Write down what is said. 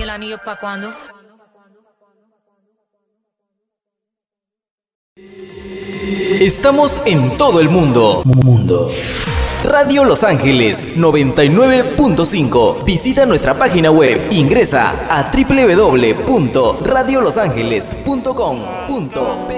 el anillo pa' cuando. Estamos en todo el mundo. Radio Los Ángeles 99.5. Visita nuestra página web. Ingresa a www.radiolosangeles.com.p